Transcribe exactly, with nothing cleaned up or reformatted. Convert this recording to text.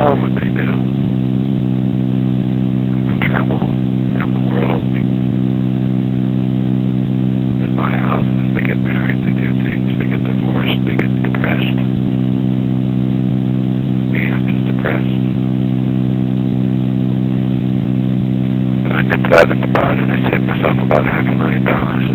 know what they do. They travel around the world. They buy houses, they get married, they do things, they get divorced, they get depressed. Man is depressed. But I did that about it. I saved myself about half a million dollars.